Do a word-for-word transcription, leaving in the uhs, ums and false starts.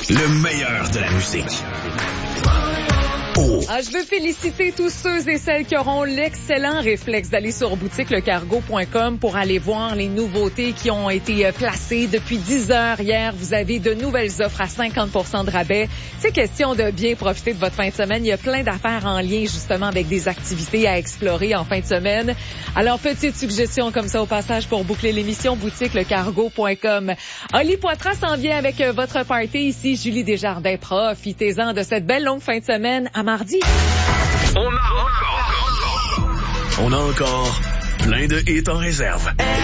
Le meilleur de la musique. Oh. Ah, je veux féliciter tous ceux et celles qui auront l'excellent réflexe d'aller sur boutique le cargo point com pour aller voir les nouveautés qui ont été placées depuis dix heures hier. Vous avez de nouvelles offres à cinquante pour cent de rabais. C'est question de bien profiter de votre fin de semaine. Il y a plein d'affaires en lien justement avec des activités à explorer en fin de semaine. Alors, petite suggestion comme ça au passage pour boucler l'émission, boutique le cargo point com. Oli Poitras s'en vient avec votre party ici. Julie Desjardins, profitez-en de cette belle longue fin de semaine. À mardi. On a encore, on a encore plein de hits en réserve.